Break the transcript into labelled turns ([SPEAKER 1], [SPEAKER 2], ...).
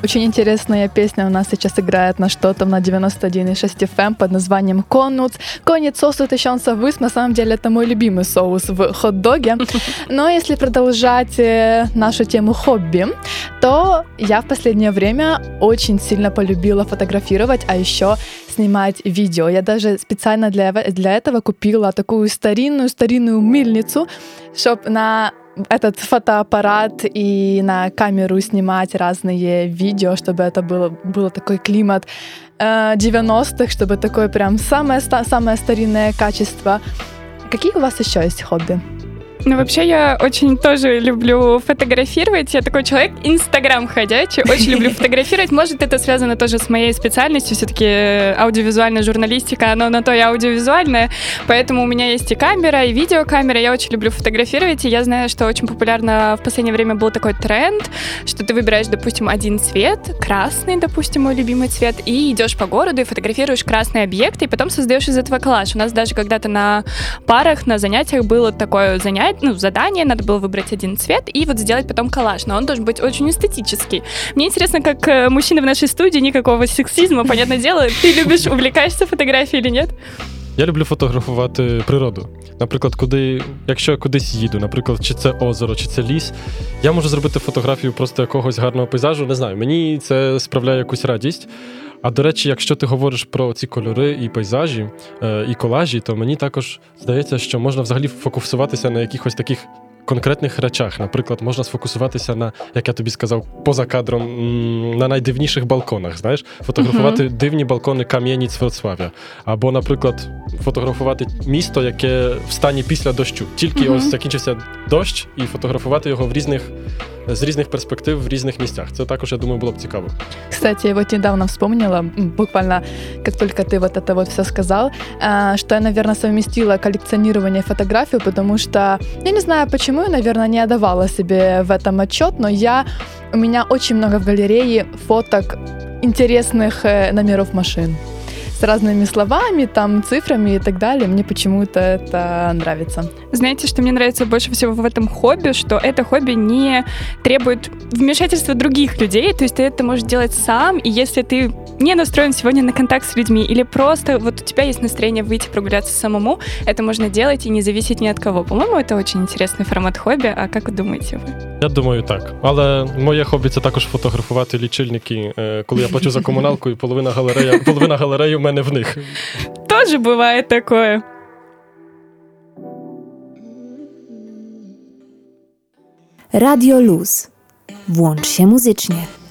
[SPEAKER 1] Очень интересная песня у нас сейчас играет на что-то на 91,6 FM под названием «Конуц». Конец соусу тыщенца выс. На самом деле это мой любимый соус в хот-доге. Но если продолжать нашу тему хобби, то я в последнее время очень сильно полюбила фотографировать, а еще снимать видео. Я даже специально для этого купила такую старинную мыльницу, чтобы на этот фотоаппарат и на камеру снимать разные видео, чтобы это было такой климат 90-х, чтобы такое прям самое старинное качество. Какие у вас еще есть хобби?
[SPEAKER 2] Ну, вообще, я очень тоже люблю фотографировать. Я такой человек, Инстаграм ходячий, очень люблю фотографировать. Может, это связано тоже с моей специальностью. Все-таки аудиовизуальная журналистика, она на то и аудиовизуальная. Поэтому у меня есть и камера, и видеокамера. Я очень люблю фотографировать. И я знаю, что очень популярно в последнее время был такой тренд, что ты выбираешь, допустим, один цвет, красный, допустим, мой любимый цвет, и идешь по городу и фотографируешь красные объекты, и потом создаешь из этого коллаж. У нас даже когда-то на парах, на занятиях было такое задание, надо было выбрать один цвет и вот сделать потом коллаж, но он должен быть очень эстетический. Мне интересно, как мужчина в нашей студии, никакого сексизма, понятное дело, ты любишь, увлекаешься фотографией или нет?
[SPEAKER 3] Я люблю фотографувати природу. Наприклад, якщо я кудись їду, наприклад, чи це озеро, чи це ліс, я можу зробити фотографію просто якогось гарного пейзажу, не знаю, мені це справляє якусь радість. А до речі, якщо ти говориш про ці кольори і пейзажі, і колажі, то мені також здається, що можна взагалі фокусуватися на якихось таких конкретних речах. Наприклад, можна сфокусуватися на, як я тобі сказав, поза кадром, на найдивніших балконах, знаєш? Фотографувати дивні балкони Кам'яніць Вроцлав'я. Або, наприклад, фотографувати місто, яке в стані після дощу. Тільки ось закінчився дощ, і фотографувати його з різних перспектив в різних місцях. Це також, я думаю, було б цікаво.
[SPEAKER 1] Кстати, я вот недавно вспомнила, буквально, как только ты вот это вот все сказал, что я, наверное, совместила коллекционирование и фотографию, потому что, я не знаю почему, я, наверное, не отдавала себе в этом отчет, но у меня очень много в галерее фоток интересных номеров машин с разными словами, там, цифрами и так далее. Мне почему-то это нравится.
[SPEAKER 2] Знаете, что мне нравится больше всего в этом хобби, что это хобби не требует вмешательства других людей, то есть ты это можешь делать сам, и если ты не настроен сегодня на контакт с людьми, или просто вот у тебя есть настроение выйти прогуляться самому, это можно делать и не зависеть ни от кого. По-моему, это очень интересный формат хобби, а как думаете вы?
[SPEAKER 3] Я думаю, так. Але моє хобі – це також фотографувати лічильники, коли я плачу за комуналку, і половина галереї у мене в них.
[SPEAKER 2] Тоже бывает такое.
[SPEAKER 4] Radio Luz. Włącz się muzycznie.